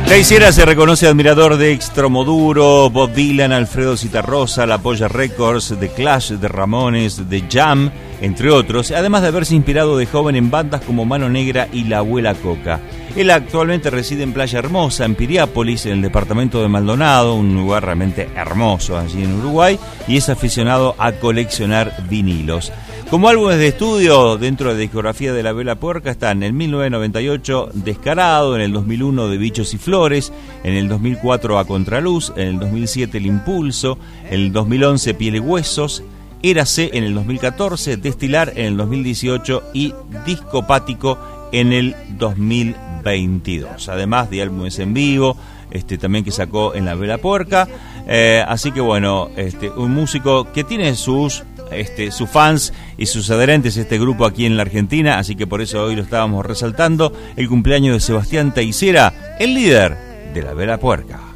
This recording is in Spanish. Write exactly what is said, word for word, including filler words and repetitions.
Teisera se reconoce admirador de Extremoduro, Bob Dylan, Alfredo Zitarrosa, La Polla Records, The Clash, The Ramones, The Jam, entre otros, además de haberse inspirado de joven en bandas como Mano Negra y La Abuela Coca. Él actualmente reside en Playa Hermosa, en Piriápolis, en el departamento de Maldonado, un lugar realmente hermoso allí en Uruguay, y es aficionado a coleccionar vinilos. Como álbumes de estudio dentro de la discografía de La Vela Puerca están en el mil novecientos noventa y ocho Descarado, en el dos mil uno De Bichos y Flores, en el dos mil cuatro A Contraluz, en el dos mil siete El Impulso, en el dos mil once Piel y Huesos, Érase en el dos mil catorce, Destilar en el dos mil dieciocho y Discopático en el dos mil veintidós. Además de álbumes en vivo, este también que sacó en La Vela Puerca. Eh, así que bueno, este un músico que tiene sus Este, sus fans y sus adherentes, este grupo aquí en la Argentina, así que por eso hoy lo estábamos resaltando, el cumpleaños de Sebastián Teisera, el líder de La Vela Puerca.